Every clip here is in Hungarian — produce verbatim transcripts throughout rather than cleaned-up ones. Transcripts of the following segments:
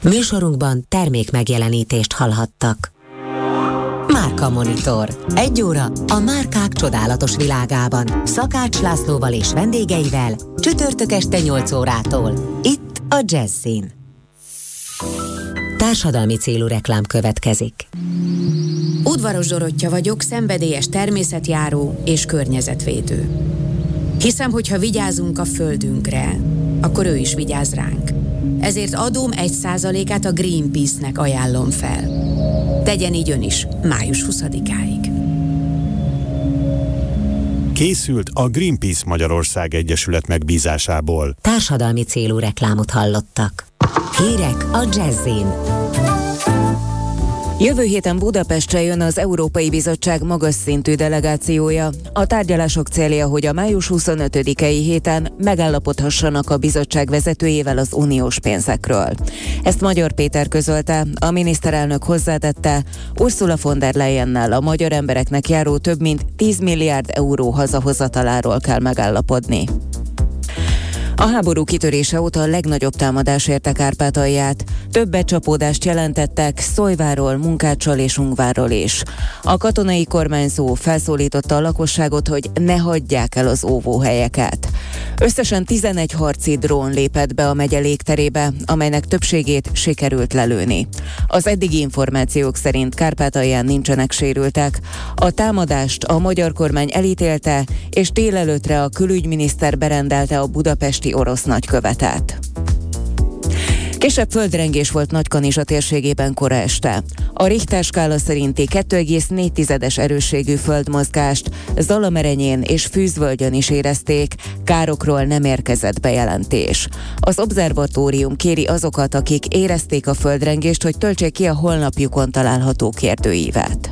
Műsorunkban termék megjelenítést hallhattak. Márka Monitor. Egy óra a márkák csodálatos világában. Szakács Lászlóval és vendégeivel csütörtök este nyolc órától. Itt a Jazzin. Társadalmi célú reklám következik. Udvaros Dorottya vagyok, szenvedélyes természetjáró és környezetvédő. Hiszem, hogy ha vigyázunk a földünkre, akkor ő is vigyáz ránk. Ezért adóm egy százalékát a Greenpeace-nek ajánlom fel. Tegyen így ön is, május huszadikáig. Készült a Greenpeace Magyarország Egyesület megbízásából. Társadalmi célú reklámot hallottak. Hírek a Jazzin. Jövő héten Budapestre jön az Európai Bizottság magas szintű delegációja. A tárgyalások célja, hogy a május huszonötödikei héten megállapodhassanak a bizottság vezetőjével az uniós pénzekről. Ezt Magyar Péter közölte, a miniszterelnök hozzátette, Ursula von der Leyennel a magyar embereknek járó több mint tíz milliárd euró hazahozataláról kell megállapodni. A háború kitörése óta a legnagyobb támadás érte Kárpátalját. Több becsapódást jelentettek Szólyváról, Munkáccsal és Ungvárról is. A katonai kormányzó felszólította a lakosságot, hogy ne hagyják el az óvóhelyeket. Összesen tizenegy harci drón lépett be a megye légterébe, amelynek többségét sikerült lelőni. Az eddigi információk szerint Kárpátalján nincsenek sérültek. A támadást a magyar kormány elítélte, és délelőttre a külügyminiszter berendelte a budapesti orosz nagykövetet. Kisebb földrengés volt Nagykanizsa térségében kora este. A Richter skála szerinti kettő egész négy erősségű földmozgást Zalamerenyén és Fűzvölgyön is érezték, károkról nem érkezett bejelentés. Az obszervatórium kéri azokat, akik érezték a földrengést, hogy töltsék ki a honlapjukon található kérdőívet.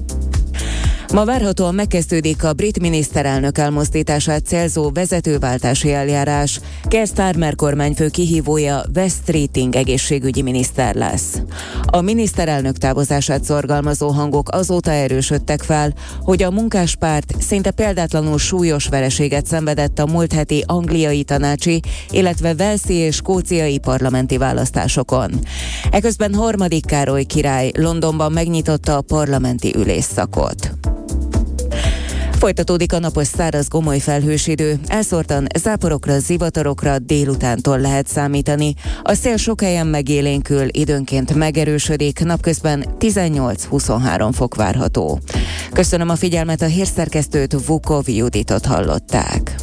Ma várhatóan megkezdődik a brit miniszterelnök elmozdítását célzó vezetőváltási eljárás. Keir Starmer kormányfő kihívója West Streeting egészségügyi miniszter lesz. A miniszterelnök távozását szorgalmazó hangok azóta erősödtek fel, hogy a munkáspárt szinte példátlanul súlyos vereséget szenvedett a múlt heti angliai tanácsi, illetve walesi és skóciai parlamenti választásokon. Eközben harmadik Károly király Londonban megnyitotta a parlamenti ülésszakot. Folytatódik a napos száraz gomoly felhős idő, elszórtan záporokra, zivatarokra délutántól lehet számítani. A szél sok helyen megélénkül, időnként megerősödik, napközben tizennyolc-huszonhárom fok várható. Köszönöm a figyelmet, a hírszerkesztőt, Vukov Juditot hallották.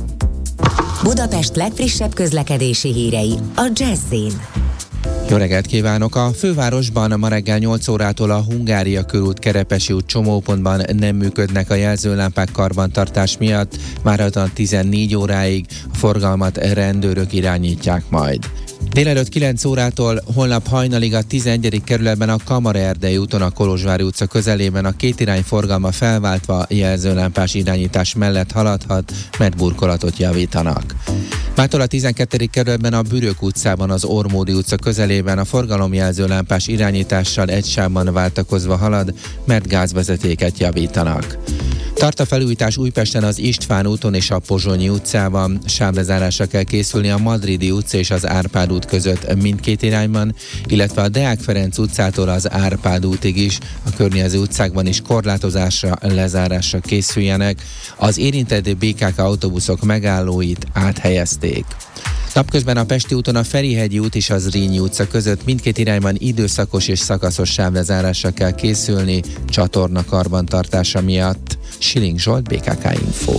Budapest legfrissebb közlekedési hírei a Jazzin. Jó reggelt kívánok! A fővárosban ma reggel nyolc órától a Hungária körút, Kerepesi út csomópontban nem működnek a jelzőlámpák karbantartás miatt, várhatóan tizennégy óráig a forgalmat rendőrök irányítják majd. Délelőtt kilenc órától holnap hajnalig a tizenegyedik kerületben a Kamara-Erdei úton a Kolozsvári utca közelében a kétirány forgalma felváltva jelzőlámpás irányítás mellett haladhat, mert burkolatot javítanak. Mától a tizenkettedik kerületben a Bürök utcában az Ormódi utca közelében a forgalomjelzőlámpás irányítással egy sávban váltakozva halad, mert gázvezetéket javítanak. Tart a felújítás Újpesten az István úton és a Pozsonyi utcában. Sávlezárásra kell készülni a Madridi utca és az Árpád út között mindkét irányban, illetve a Deák Ferenc utcától az Árpád útig is, a környező utcákban is korlátozásra, lezárásra készüljenek. Az érintett bé ká ká autóbuszok megállóit áthelyezték. Napközben a Pesti úton a Ferihegyi út és az Zrínyi utca között mindkét irányban időszakos és szakaszos sávlezárásra kell készülni csatorna karbantartása miatt. Siling Zsolt, bé ká ká Info.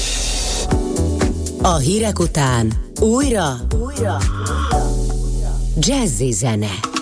A hírek után újra, újra. Jazzy zene.